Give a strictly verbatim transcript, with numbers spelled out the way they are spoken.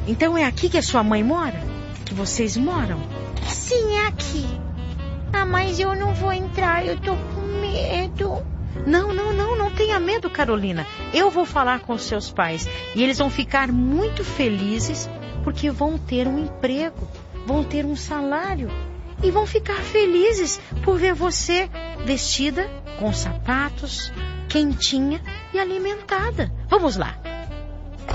Então é aqui que a sua mãe mora? Que vocês moram? Sim, é aqui. Ah, mas eu não vou entrar, eu tô com medo. Não, não, não, não tenha medo, Carolina. Eu vou falar com os seus pais e eles vão ficar muito felizes porque vão ter um emprego, vão ter um salário e vão ficar felizes por ver você vestida com sapatos, quentinha e alimentada. Vamos lá.